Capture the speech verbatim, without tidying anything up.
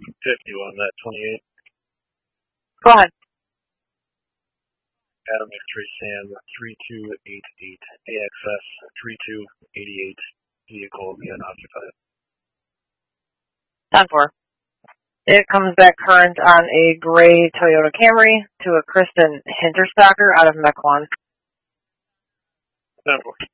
fifty on that twenty-eight. Go ahead. Adam X-ray Sam three two eight eight, A X S three two eight eight, vehicle unoccupied. ten four. It comes back current on a gray Toyota Camry to a Kristen Hinterstocker out of Mequon. ten four.